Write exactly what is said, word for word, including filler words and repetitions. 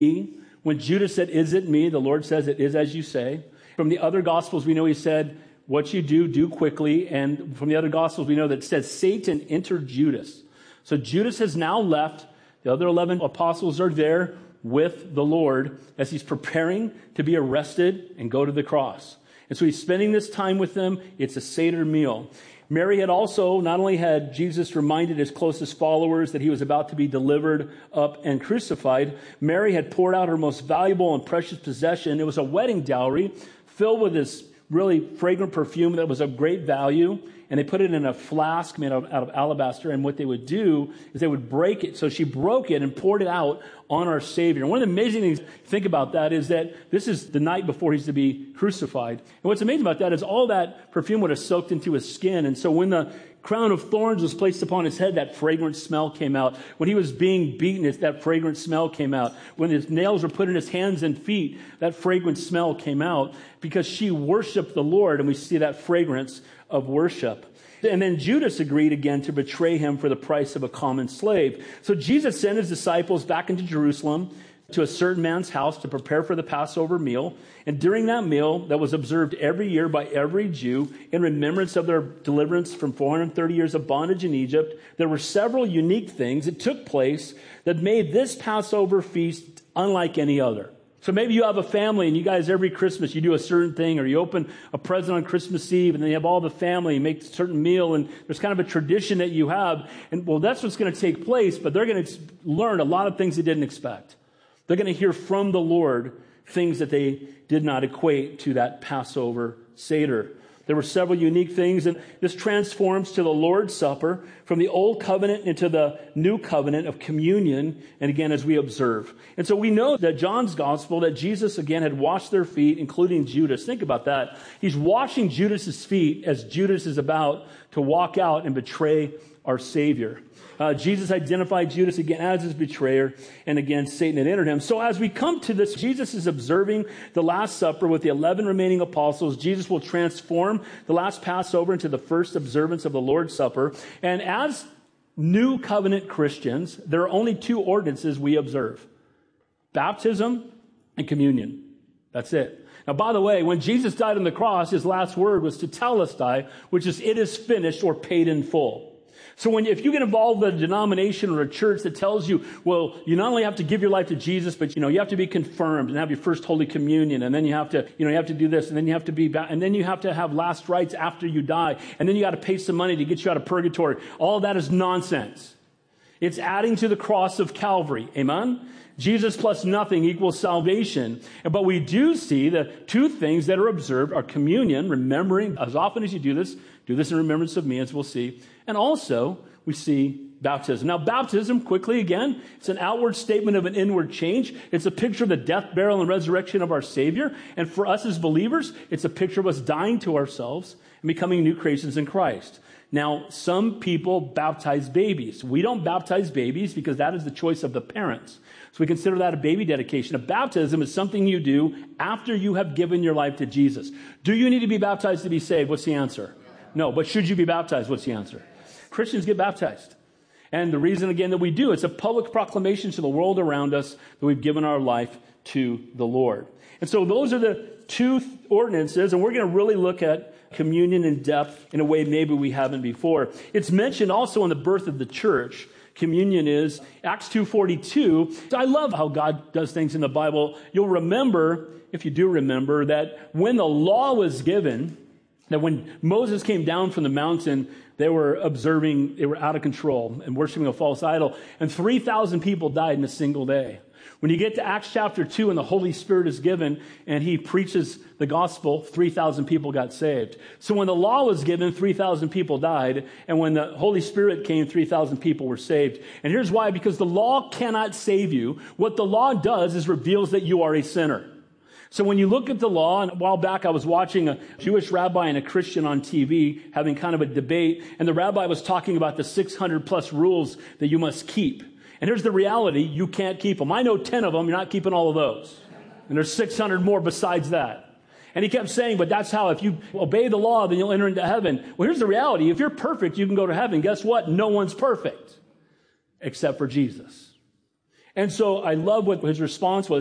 When Judas said, "Is it me?" the Lord says, "It is as you say." From the other Gospels, we know he said, "What you do, do quickly." And from the other Gospels, we know that it says, "Satan entered Judas." So Judas has now left. The other eleven apostles are there with the Lord as he's preparing to be arrested and go to the cross. And so he's spending this time with them. It's a Seder meal. Mary had also, not only had Jesus reminded his closest followers that he was about to be delivered up and crucified, Mary had poured out her most valuable and precious possession. It was a wedding dowry filled with this really fragrant perfume that was of great value. And they put it in a flask made out of, out of alabaster. And what they would do is they would break it. So she broke it and poured it out on our Savior. And one of the amazing things to think about that is that this is the night before he's to be crucified. And what's amazing about that is all that perfume would have soaked into his skin. And so when the crown of thorns was placed upon his head, that fragrant smell came out. When he was being beaten, that fragrant smell came out. When his nails were put in his hands and feet, that fragrant smell came out because she worshiped the Lord, and we see that fragrance of worship. And then Judas agreed again to betray him for the price of a common slave. So Jesus sent his disciples back into Jerusalem to a certain man's house to prepare for the Passover meal. And during that meal that was observed every year by every Jew in remembrance of their deliverance from four hundred thirty years of bondage in Egypt, there were several unique things that took place that made this Passover feast unlike any other. So maybe you have a family and you guys every Christmas you do a certain thing, or you open a present on Christmas Eve and then you have all the family, you make a certain meal, and there's kind of a tradition that you have. And well, that's what's going to take place, but they're going to learn a lot of things they didn't expect. They're going to hear from the Lord things that they did not equate to that Passover Seder. There were several unique things, and this transforms to the Lord's Supper from the old covenant into the new covenant of communion, and again, as we observe. And so we know that John's gospel, that Jesus again had washed their feet, including Judas. Think about that. He's washing Judas's feet as Judas is about to walk out and betray our Savior. Uh, Jesus identified Judas again as his betrayer, and again, Satan had entered him. So as we come to this, Jesus is observing the Last Supper with the eleven remaining apostles. Jesus will transform the last Passover into the first observance of the Lord's Supper. And as new covenant Christians, there are only two ordinances we observe: baptism and communion. That's it. Now, by the way, when Jesus died on the cross, his last word was tetelestai, which is "it is finished" or paid in full. So when, if you get involved with a denomination or a church that tells you, well, you not only have to give your life to Jesus, but, you know, you have to be confirmed and have your first Holy Communion, and then you have to, you know, you have to do this, and then you have to be, and then you have to have last rites after you die, and then you got to pay some money to get you out of purgatory. All of that is nonsense. It's adding to the cross of Calvary. Amen? Jesus plus nothing equals salvation. But we do see the two things that are observed are communion, remembering, as often as you do this, do this in remembrance of me, as we'll see. And also, we see baptism. Now, baptism, quickly again, it's an outward statement of an inward change. It's a picture of the death, burial, and resurrection of our Savior. And for us as believers, it's a picture of us dying to ourselves and becoming new creations in Christ. Now, some people baptize babies. We don't baptize babies because that is the choice of the parents. So we consider that a baby dedication. A baptism is something you do after you have given your life to Jesus. Do you need to be baptized to be saved? What's the answer? No. But should you be baptized? What's the answer? Christians get baptized. And the reason, again, that we do, it's a public proclamation to the world around us that we've given our life to the Lord. And so those are the two ordinances, and we're going to really look at communion in depth in a way maybe we haven't before. It's mentioned also in the birth of the church. Communion is Acts two forty-two. I love how God does things in the Bible. You'll remember, if you do remember, that when the law was given, that when Moses came down from the mountain, they were observing, they were out of control and worshiping a false idol. And three thousand people died in a single day. When you get to Acts chapter two and the Holy Spirit is given and he preaches the gospel, three thousand people got saved. So when the law was given, three thousand people died. And when the Holy Spirit came, three thousand people were saved. And here's why: because the law cannot save you. What the law does is reveals that you are a sinner. So when you look at the law, and a while back I was watching a Jewish rabbi and a Christian on T V having kind of a debate, and the rabbi was talking about the six hundred plus rules that you must keep. And here's the reality: you can't keep them. I know ten of them, you're not keeping all of those. And there's six hundred more besides that. And he kept saying, but that's how, if you obey the law, then you'll enter into heaven. Well, here's the reality: if you're perfect, you can go to heaven. Guess what? No one's perfect except for Jesus. And so I love what his response was.